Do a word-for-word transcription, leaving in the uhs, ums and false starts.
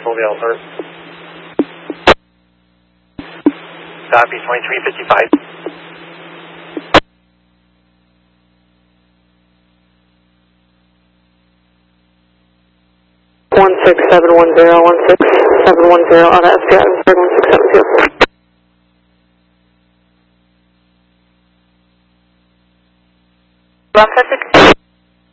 Mobile, sir. Copy, twenty-three fifty-five. one six seven one zero, one six seven one zero on S P I, one six seven zero. one fifty